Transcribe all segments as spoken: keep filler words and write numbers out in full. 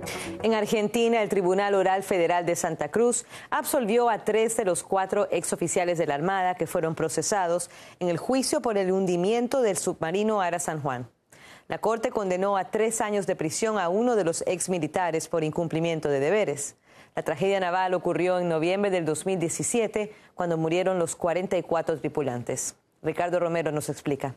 En Argentina, el Tribunal Oral Federal de Santa Cruz absolvió a tres de los cuatro exoficiales de la Armada que fueron procesados en el juicio por el hundimiento del submarino Ara San Juan. La Corte condenó a tres años de prisión a uno de los exmilitares por incumplimiento de deberes. La tragedia naval ocurrió en noviembre del dos mil diecisiete, cuando murieron los cuarenta y cuatro tripulantes. Ricardo Romero nos explica.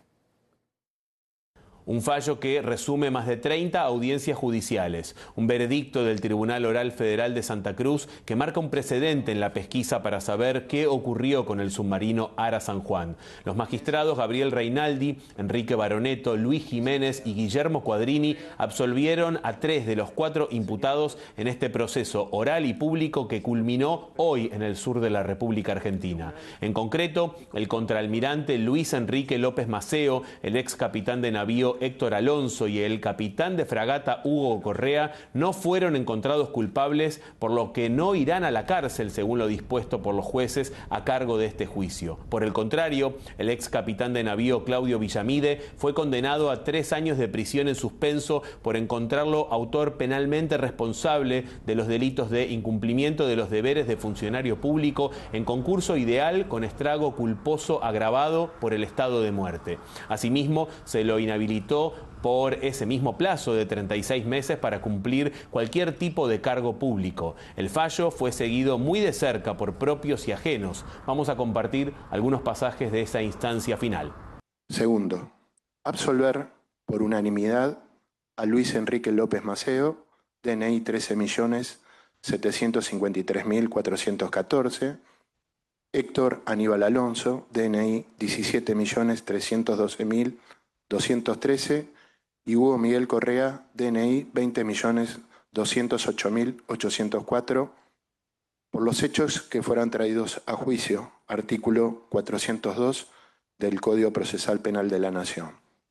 Un fallo que resume más de treinta audiencias judiciales, un veredicto del Tribunal Oral Federal de Santa Cruz que marca un precedente en la pesquisa para saber qué ocurrió con el submarino Ara San Juan. Los magistrados Gabriel Reinaldi, Enrique Baroneto, Luis Jiménez y Guillermo Quadrini absolvieron a tres de los cuatro imputados en este proceso oral y público que culminó hoy en el sur de la República Argentina. En concreto, el contraalmirante Luis Enrique López Maceo, el ex capitán de navío Héctor Alonso y el capitán de fragata Hugo Correa no fueron encontrados culpables, por lo que no irán a la cárcel según lo dispuesto por los jueces a cargo de este juicio. Por el contrario, el ex capitán de navío Claudio Villamide fue condenado a tres años de prisión en suspenso por encontrarlo autor penalmente responsable de los delitos de incumplimiento de los deberes de funcionario público en concurso ideal con estrago culposo agravado por el estado de muerte. Asimismo, se lo inhabilitó por ese mismo plazo de treinta y seis meses para cumplir cualquier tipo de cargo público. El fallo fue seguido muy de cerca por propios y ajenos. Vamos a compartir algunos pasajes de esa instancia final. Segundo, absolver por unanimidad a Luis Enrique López Maceo, D N I trece millones setecientos cincuenta y tres mil cuatrocientos catorce, Héctor Aníbal Alonso, D N I diecisiete millones trescientos doce mil doscientos trece y Hugo Miguel Correa, D N I veinte millones doscientos ocho mil ochocientos cuatro, por los hechos que fueran traídos a juicio, artículo cuatrocientos dos del Código Procesal Penal de la Nación.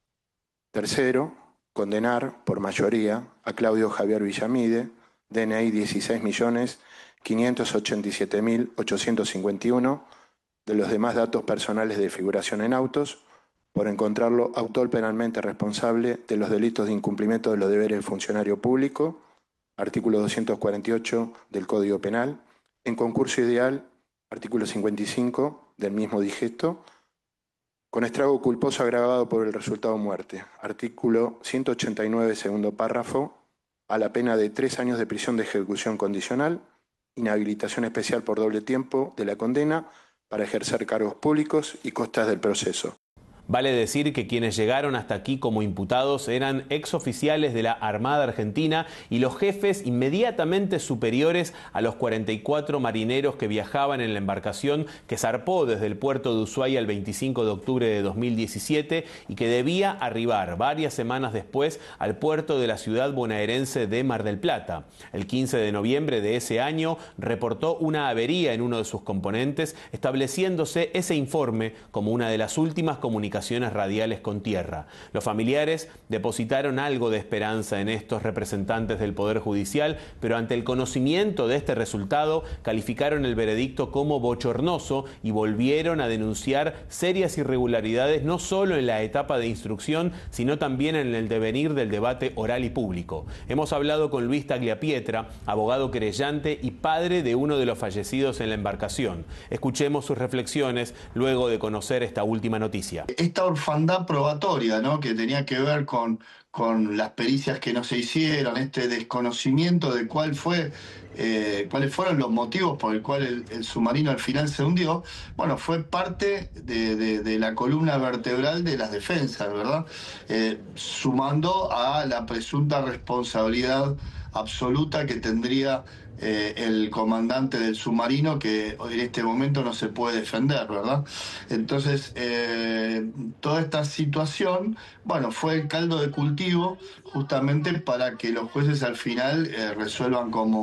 Tercero, condenar por mayoría a Claudio Javier Villamide, D N I dieciséis millones quinientos ochenta y siete mil ochocientos cincuenta y uno, de los demás datos personales de figuración en autos, por encontrarlo autor penalmente responsable de los delitos de incumplimiento de los deberes del funcionario público, artículo doscientos cuarenta y ocho del Código Penal, en concurso ideal, artículo cincuenta y cinco del mismo digesto, con estrago culposo agravado por el resultado muerte, artículo ciento ochenta y nueve, segundo párrafo, a la pena de tres años de prisión de ejecución condicional, inhabilitación especial por doble tiempo de la condena para ejercer cargos públicos y costas del proceso. Vale decir que quienes llegaron hasta aquí como imputados eran exoficiales de la Armada Argentina y los jefes inmediatamente superiores a los cuarenta y cuatro marineros que viajaban en la embarcación que zarpó desde el puerto de Ushuaia el veinticinco de octubre de dos mil diecisiete y que debía arribar varias semanas después al puerto de la ciudad bonaerense de Mar del Plata. El quince de noviembre de ese año reportó una avería en uno de sus componentes, estableciéndose ese informe como una de las últimas comunicaciones radiales con tierra. Los familiares depositaron algo de esperanza en estos representantes del Poder Judicial, pero ante el conocimiento de este resultado calificaron el veredicto como bochornoso y volvieron a denunciar serias irregularidades no solo en la etapa de instrucción, sino también en el devenir del debate oral y público. Hemos hablado con Luis Tagliapietra, abogado querellante y padre de uno de los fallecidos en la embarcación. Escuchemos sus reflexiones luego de conocer esta última noticia. Esta orfandad probatoria, ¿no?, que tenía que ver con, con las pericias que no se hicieron, este desconocimiento de cuál fue, eh, cuáles fueron los motivos por el cual el, el submarino al final se hundió, bueno, fue parte de, de, de la columna vertebral de las defensas, ¿verdad? Eh, sumando a la presunta responsabilidad absoluta que tendría eh, el comandante del submarino, que en este momento no se puede defender, ¿verdad? Entonces, eh, toda esta situación, bueno, fue el caldo de cultivo justamente para que los jueces al final eh, resuelvan como